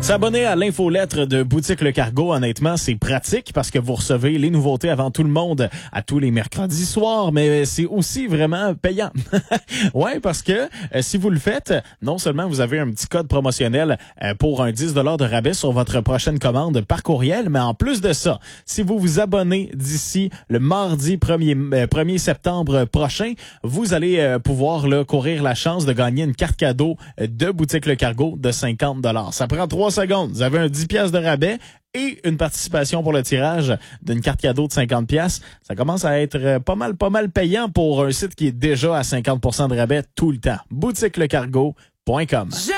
S'abonner à l'infolettre de Boutique Le Cargo, honnêtement, c'est pratique parce que vous recevez les nouveautés avant tout le monde à tous les mercredis soirs, mais c'est aussi vraiment payant. Ouais, parce que si vous le faites, non seulement vous avez un petit code promotionnel pour un 10 $ de rabais sur votre prochaine commande par courriel, mais en plus de ça, si vous vous abonnez d'ici le mardi 1er septembre prochain, vous allez pouvoir là, courir la chance de gagner une carte cadeau de Boutique Le Cargo de 50 $. Ça prend 3 secondes. Vous avez un 10 $ de rabais et une participation pour le tirage d'une carte cadeau de 50 $. Ça commence à être pas mal payant pour un site qui est déjà à 50 % de rabais tout le temps. boutiquelecargo.com